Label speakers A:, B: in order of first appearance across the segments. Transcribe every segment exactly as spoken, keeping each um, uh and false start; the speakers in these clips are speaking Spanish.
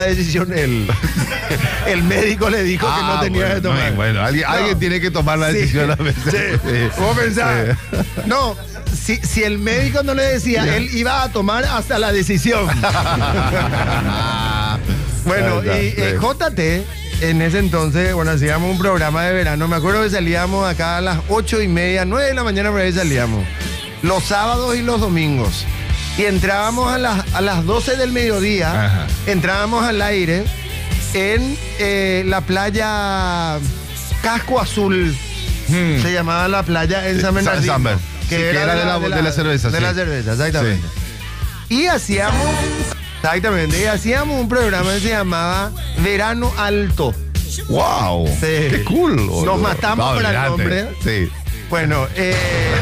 A: decisión él. El médico le dijo ah, que no tenía
B: bueno,
A: que tomar.
B: No, bueno, alguien, no. alguien tiene que tomar la decisión sí, a veces.
A: Sí. Sí. ¿Cómo pensás? Sí. No, si, si el médico no le decía, sí. él iba a tomar hasta la decisión. Bueno, y eh, J T, en ese entonces, bueno, hacíamos un programa de verano. Me acuerdo que salíamos acá a las ocho y media, nueve de la mañana por ahí salíamos. Los sábados y los domingos. Y entrábamos a las, a las doce del mediodía, ajá. entrábamos al aire en eh, la playa Casco Azul, hmm. se llamaba la playa en San Bernardino.
B: San Bernardino.
A: Que,
B: sí,
A: era,
B: que era de, la, de, la, de la cerveza.
A: De
B: sí.
A: la cerveza, exactamente. Sí. Y hacíamos, exactamente, y hacíamos un programa que se llamaba Verano Alto.
B: ¡Wow! Sí. ¡Qué cool!
A: Nos no, matamos no, para el nombre.
B: Sí.
A: Bueno, eh,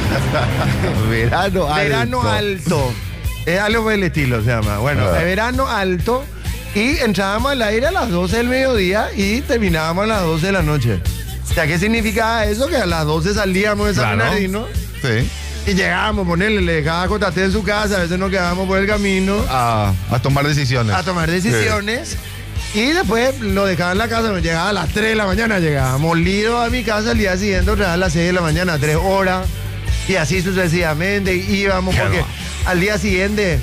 B: Verano Alto.
A: Verano Alto. Es algo del estilo, se llama. Bueno, uh. verano alto. Y entrábamos al aire a las doce del mediodía y terminábamos a las doce de la noche. O sea, ¿qué significaba eso? Que a las doce salíamos de San claro. Bernardino.
B: Sí.
A: Y llegábamos, ponerle, le dejaba Cotate en su casa, a veces nos quedábamos por el camino.
B: A, a tomar decisiones.
A: A tomar decisiones. Sí. Y después lo dejaba en la casa, nos llegaba a las tres de la mañana, llegaba molido a mi casa el día siguiente, otra vez a las seis de la mañana, tres horas. Y así sucesivamente íbamos, claro. porque al día siguiente,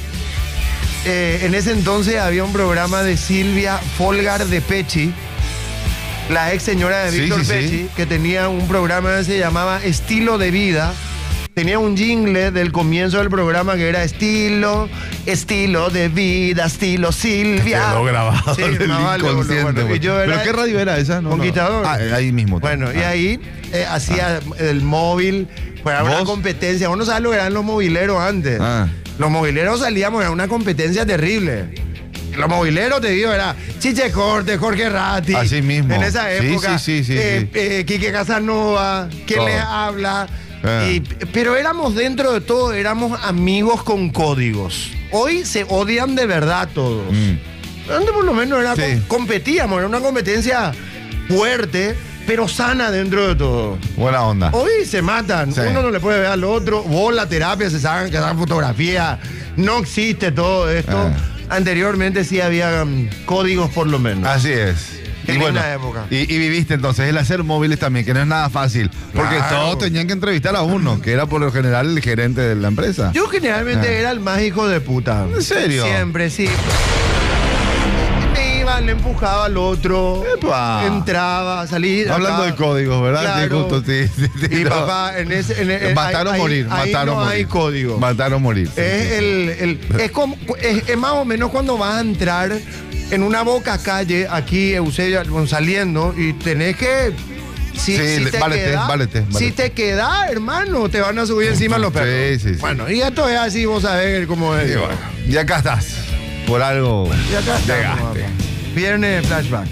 A: eh, en ese entonces había un programa de Silvia Folgar de Pecci, la ex señora de Víctor sí, sí, Pecci, sí. que tenía un programa que se llamaba Estilo de Vida. Tenía un jingle del comienzo del programa que era estilo, estilo de vida, estilo Silvia.
B: Quedó grabado
A: sí,
B: en el
A: no,
B: inconsciente. Bueno,
A: bueno. Yo era,
B: ¿pero qué radio era esa? No,
A: Conquistador.
B: No. Ah, ahí mismo.
A: Bueno,
B: ah.
A: y ahí eh, hacía ah. el móvil, pues era una competencia. Vos no sabés lo que eran los mobileros antes. Ah. Los mobileros salíamos, era una competencia terrible. Los mobileros, te digo, era Chiche Corte, Jorge Ratti.
B: Así mismo.
A: En esa época.
B: Sí, sí, sí. sí,
A: eh,
B: sí.
A: Eh, Quique Casanova, ¿quién les habla? Ah. Y, pero éramos, dentro de todo, éramos amigos con códigos. Hoy se odian de verdad todos. Mm. Antes por lo menos era sí. competíamos, era una competencia fuerte, pero sana dentro de todo.
B: Buena onda.
A: Hoy se matan, sí. uno no le puede ver al otro, vos la terapia, se saben que dan fotografía, no existe todo esto. Ah. Anteriormente sí había um, códigos por lo menos.
B: Así es.
A: Qué
B: y bueno,
A: época.
B: Y, y viviste entonces el hacer móviles también, que no es nada fácil, porque claro. todos tenían que entrevistar a uno, que era por lo general el gerente de la empresa.
A: Yo generalmente ah. era el más hijo de puta.
B: ¿En serio?
A: Siempre, sí. Me iba, le empujaba al otro, Epa. entraba, salía.
B: Hablando
A: acá.
B: de códigos, ¿verdad?
A: Claro.
B: Sí, justo, sí, sí, sí,
A: y
B: no.
A: papá, en ese... En el,
B: mataron
A: ahí,
B: morir,
A: ahí
B: mataron
A: no
B: morir.
A: hay código.
B: Mataron morir.
A: Sí, es, sí, el, el, es, como, es, es más o menos cuando vas a entrar en una boca calle, aquí, Eusebio, saliendo, y tenés que... Si,
B: sí,
A: si te
B: válete,
A: queda,
B: válete, válete.
A: Si te queda, hermano, te van a subir encima los perros.
B: Sí, sí, sí.
A: Bueno, y esto es así, vos sabés cómo es.
B: Y, bueno, y acá estás, por algo
A: y acá estamos,
B: llegaste.
A: Viernes de flashback.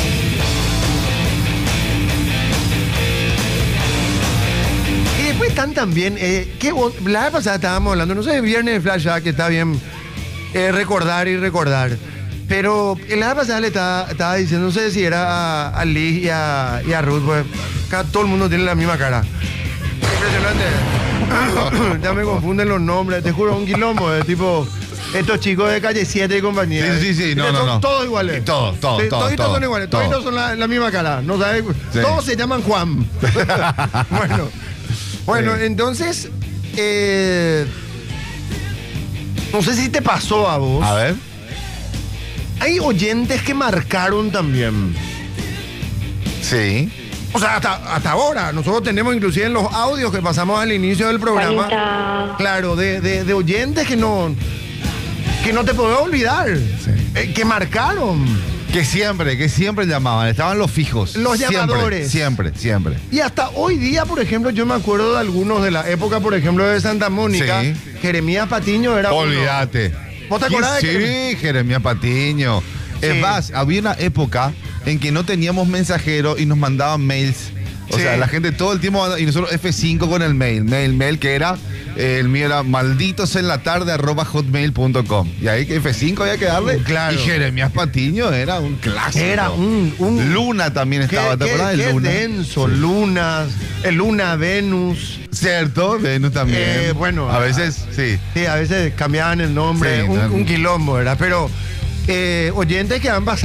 A: Y después están también, eh, que vos, la vez pasada estábamos hablando, no sé, viernes de flashback, que está bien eh, recordar y recordar. Pero la vez pasada le estaba, estaba diciendo, no sé si era a, a Liz y a, y a Ruth, pues acá todo el mundo tiene la misma cara. Impresionante. Ya me confunden los nombres, te juro, un quilombo, de tipo, estos chicos de calle siete y compañía.
B: Sí, sí, sí, no, no,
A: son
B: no.
A: Todos iguales.
B: Todos, todos,
A: sí,
B: todos.
A: Toditos
B: todos,
A: son iguales,
B: todos.
A: toditos son la, la misma cara, ¿no sabes?
B: Sí.
A: Todos se llaman Juan. Bueno, bueno, sí. entonces, eh, no sé si te pasó a vos.
B: A ver.
A: Hay oyentes que marcaron también.
B: Sí.
A: O sea, hasta, hasta ahora. Nosotros tenemos inclusive en los audios que pasamos al inicio del programa.
C: Juanita.
A: Claro, de, de, de oyentes que no, que no te podés olvidar.
B: Sí.
A: Eh, que marcaron.
B: Que siempre, que siempre llamaban. Estaban los fijos.
A: Los
B: siempre,
A: llamadores.
B: Siempre, siempre.
A: Y hasta hoy día, por ejemplo, yo me acuerdo de algunos de la época, por ejemplo, de Santa Mónica.
B: Sí.
A: Jeremías Patiño era
B: Olvídate.
A: uno. ¿Vos te acordás
B: sí,
A: de que...
B: Sí, Jeremías Patiño. Sí. Es más, había una época en que no teníamos mensajero y nos mandaban mails. O
A: sí.
B: sea, la gente todo el tiempo, y nosotros F cinco con el mail. Mail, mail que era, eh, el mío era malditos en la tarde arroba hotmail punto com. Y ahí F cinco había que darle.
A: Claro.
B: Y Jeremías Patiño era un clásico.
A: Era un... un
B: Luna también estaba, ¿te acuerdas de Luna?
A: Qué denso, sí. Lunas, el Luna Venus.
B: Cierto, Venus también.
A: Eh, bueno.
B: A veces, sí.
A: Sí, a veces cambiaban el nombre,
B: Sí,
A: un,
B: no,
A: un quilombo, ¿verdad? Pero eh, oyentes que han pasado